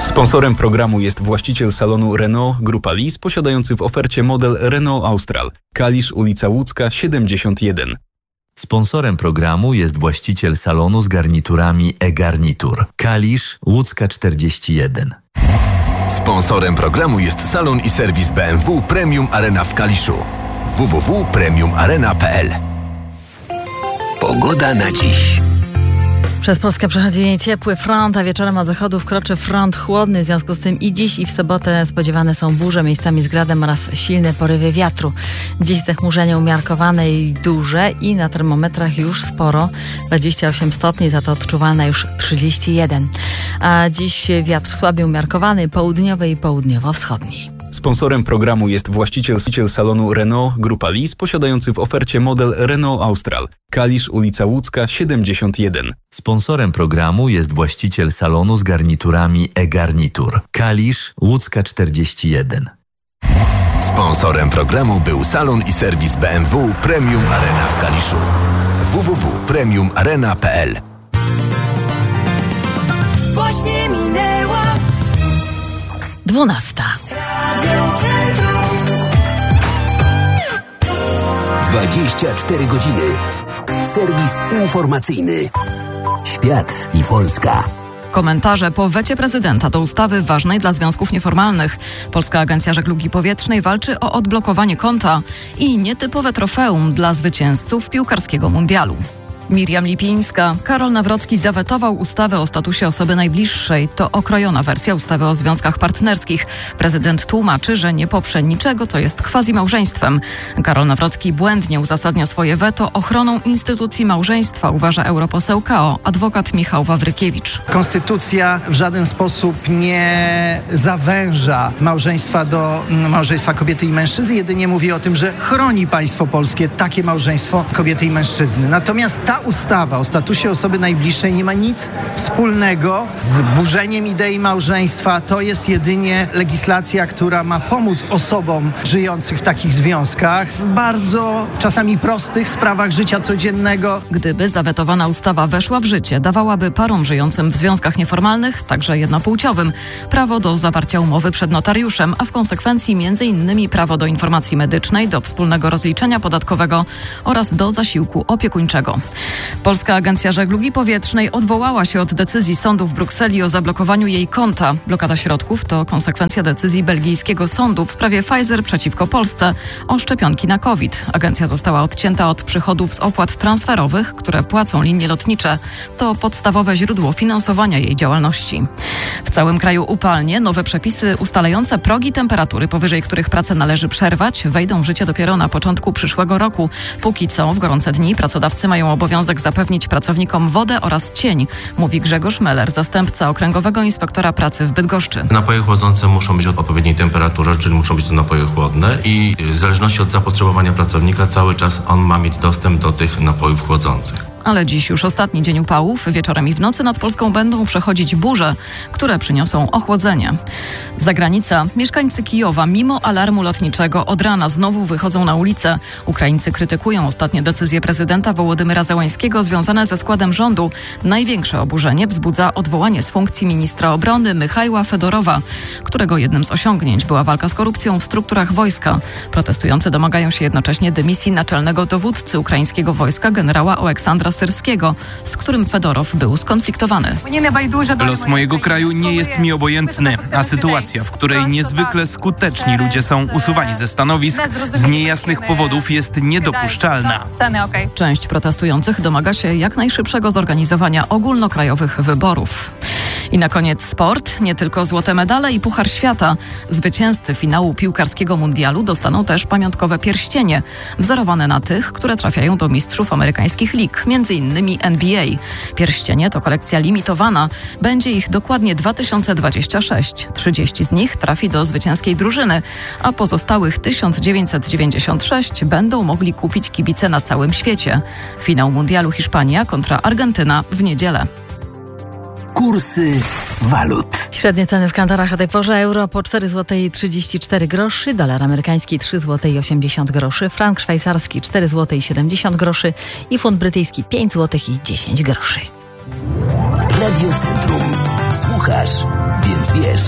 Sponsorem programu jest właściciel salonu Renault Grupa Lis, posiadający w ofercie model Renault Austral. Kalisz, ulica Łódzka, 71. Sponsorem programu jest właściciel salonu z garniturami e-Garnitur. Kalisz, Łódzka 41. Sponsorem programu jest salon i serwis BMW Premium Arena w Kaliszu. www.premiumarena.pl. Pogoda na dziś. Przez Polskę przechodzi ciepły front, a wieczorem od zachodu wkroczy front chłodny. W związku z tym i dziś, i w sobotę spodziewane są burze, miejscami z gradem oraz silne porywy wiatru. Dziś zachmurzenie umiarkowane i duże i na termometrach już sporo. 28 stopni, za to odczuwalne już 31. A dziś wiatr słaby umiarkowany, południowy i południowo-wschodni. Sponsorem programu jest właściciel salonu Renault Grupa Lis, posiadający w ofercie model Renault Austral. Kalisz, ulica Łódzka, 71. Sponsorem programu jest właściciel salonu z garniturami e-Garnitur. Kalisz, Łódzka 41. Sponsorem programu był salon i serwis BMW Premium Arena w Kaliszu. www.premiumarena.pl. Właśnie minęła 12. 24 godziny. Serwis informacyjny. Świat i Polska. Komentarze po wecie prezydenta do ustawy ważnej dla związków nieformalnych. Polska Agencja Żeglugi Powietrznej walczy o odblokowanie konta i nietypowe trofeum dla zwycięzców piłkarskiego mundialu. Miriam Lipińska. Karol Nawrocki zawetował ustawę o statusie osoby najbliższej. To okrojona wersja ustawy o związkach partnerskich. Prezydent tłumaczy, że nie poprze niczego, co jest quasi-małżeństwem. Karol Nawrocki błędnie uzasadnia swoje weto ochroną instytucji małżeństwa, uważa europoseł KO, adwokat Michał Wawrykiewicz. Konstytucja w żaden sposób nie zawęża małżeństwa do małżeństwa kobiety i mężczyzny. Jedynie mówi o tym, że chroni państwo polskie takie małżeństwo kobiety i mężczyzny. Natomiast ta ustawa o statusie osoby najbliższej nie ma nic wspólnego z burzeniem idei małżeństwa. To jest jedynie legislacja, która ma pomóc osobom żyjących w takich związkach w bardzo czasami prostych sprawach życia codziennego. Gdyby zawetowana ustawa weszła w życie, dawałaby parom żyjącym w związkach nieformalnych, także jednopłciowym, prawo do zawarcia umowy przed notariuszem, a w konsekwencji m.in. prawo do informacji medycznej, do wspólnego rozliczenia podatkowego oraz do zasiłku opiekuńczego. Polska Agencja Żeglugi Powietrznej odwołała się od decyzji sądu w Brukseli o zablokowaniu jej konta. Blokada środków to konsekwencja decyzji belgijskiego sądu w sprawie Pfizer przeciwko Polsce o szczepionki na COVID. Agencja została odcięta od przychodów z opłat transferowych, które płacą linie lotnicze. To podstawowe źródło finansowania jej działalności. W całym kraju upalnie. Nowe przepisy ustalające progi temperatury, powyżej których pracę należy przerwać, wejdą w życie dopiero na początku przyszłego roku. Póki co w gorące dni pracodawcy mają obowiązek zapewnić pracownikom wodę oraz cień, mówi Grzegorz Meller, zastępca Okręgowego Inspektora Pracy w Bydgoszczy. Napoje chłodzące muszą być o odpowiedniej temperaturze, czyli muszą być to napoje chłodne i w zależności od zapotrzebowania pracownika cały czas on ma mieć dostęp do tych napojów chłodzących. Ale dziś już ostatni dzień upałów. Wieczorem i w nocy nad Polską będą przechodzić burze, które przyniosą ochłodzenie. Zagranica. Mieszkańcy Kijowa mimo alarmu lotniczego od rana znowu wychodzą na ulicę. Ukraińcy krytykują ostatnie decyzje prezydenta Wołodymyra Zełańskiego związane ze składem rządu. Największe oburzenie wzbudza odwołanie z funkcji ministra obrony Michajła Fedorowa, którego jednym z osiągnięć była walka z korupcją w strukturach wojska. Protestujący domagają się jednocześnie dymisji naczelnego dowódcy ukraińskiego wojska generała Oleksandra Syrskiego, z którym Fedorow był skonfliktowany. Los mojego kraju nie jest mi obojętny, a sytuacja, w której niezwykle skuteczni ludzie są usuwani ze stanowisk z niejasnych powodów, jest niedopuszczalna. Część protestujących domaga się jak najszybszego zorganizowania ogólnokrajowych wyborów. I na koniec sport. Nie tylko złote medale i Puchar Świata. Zwycięzcy finału piłkarskiego mundialu dostaną też pamiątkowe pierścienie, wzorowane na tych, które trafiają do mistrzów amerykańskich lig, m.in. NBA. Pierścienie to kolekcja limitowana. Będzie ich dokładnie 2026. 30 z nich trafi do zwycięskiej drużyny, a pozostałych 1996 będą mogli kupić kibice na całym świecie. Finał mundialu Hiszpania kontra Argentyna w niedzielę. Kursy walut. Średnie ceny w kantorach o tej porze: euro po 4,34 zł, dolar amerykański 3,80 zł, frank szwajcarski 4,70 zł i funt brytyjski 5,10 zł. Radio Centrum. Słuchaj słuchasz, więc wiesz,